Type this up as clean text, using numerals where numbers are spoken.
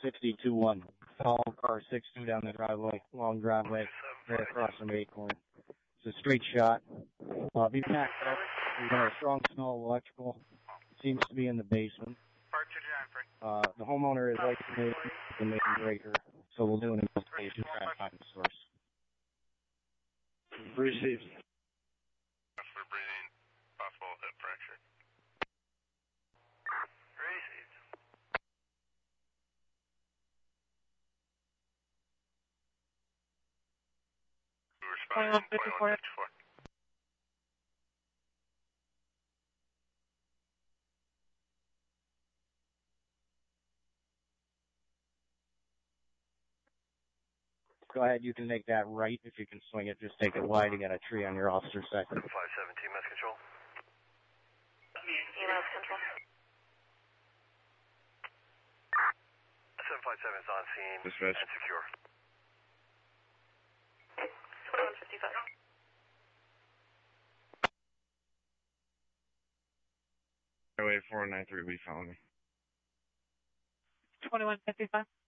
6021. Follow car 62 down the driveway, long driveway, right across from Acorn. It's a straight shot. Be packed up. We've got a strong smell of electrical. It seems to be in the basement. The homeowner is isolated with the main breaker, so we'll do an investigation to try and find the source. Received. For breathing, possible hip fracture. Received. We responded 2154. Go ahead, you can make that right if you can swing it. Just take it wide. You got a tree on your officer's side. 517, mass control. EMS control. 757 is on scene Dispatch. and secure. 2155. Highway 493, we found me. 2155.